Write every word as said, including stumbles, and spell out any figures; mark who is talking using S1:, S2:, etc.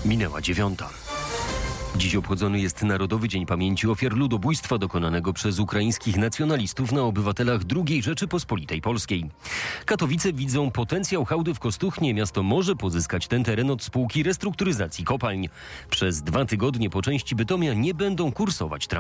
S1: Minęła dziewiąta. Dziś obchodzony jest Narodowy Dzień Pamięci Ofiar Ludobójstwa dokonanego przez ukraińskich nacjonalistów na obywatelach drugiej Rzeczypospolitej Polskiej. Katowice widzą potencjał hałdy w Kostuchnie. Miasto może pozyskać ten teren od spółki restrukturyzacji kopalń. Przez dwa tygodnie po części Bytomia nie będą kursować tramwaje.